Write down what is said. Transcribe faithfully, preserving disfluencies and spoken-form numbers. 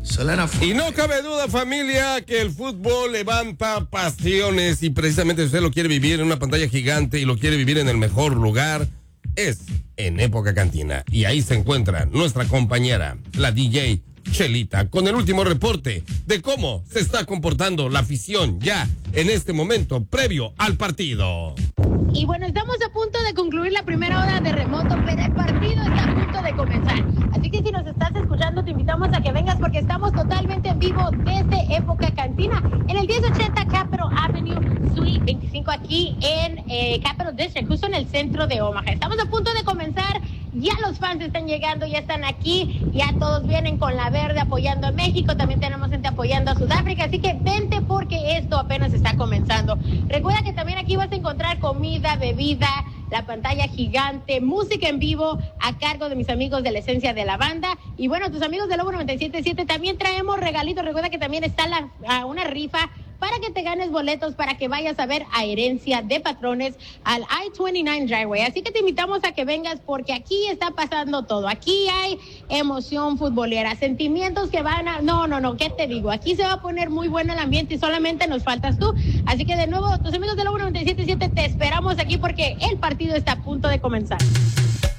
Y no cabe duda, familia, que el fútbol levanta pasiones y precisamente si usted lo quiere vivir en una pantalla gigante y lo quiere vivir en el mejor lugar, es en Época Cantina. Y ahí se encuentra nuestra compañera, la D J Chelita, con el último reporte de cómo se está comportando la afición ya en este momento previo al partido. Y bueno, estamos a punto de concluir la primera hora de remoto, pero el partido está a punto de comenzar. Así que si nos estás escuchando, te invitamos a que vengas porque estamos totalmente en vivo desde Época Cantina en el diez ochenta Capitol Avenue, Suite veinticinco, aquí en eh, Capitol District, justo en el centro de Omaha. Estamos a punto de comenzar. Ya los fans están llegando, ya están aquí, ya todos vienen con la verde apoyando a México, también tenemos gente apoyando a Sudáfrica, así que vente porque esto apenas está comenzando. Recuerda que también aquí vas a encontrar comida, bebida, la pantalla gigante, música en vivo a cargo de mis amigos de la Esencia de la Banda. Y bueno, tus amigos de Lobo noventa y siete punto siete también traemos regalitos. Recuerda que también está la, una rifa para que te ganes boletos para que vayas a ver a Herencia de Patrones al I veintinueve Driveway. Así que te invitamos a que vengas porque aquí está pasando todo. Aquí hay emoción futbolera, sentimientos que van a... No, no, no, ¿qué te digo? Aquí se va a poner muy bueno el ambiente y solamente nos faltas tú. Así que de nuevo, tus amigos de Lobo noventa y siete punto siete te esperamos aquí porque el partido está a punto de comenzar.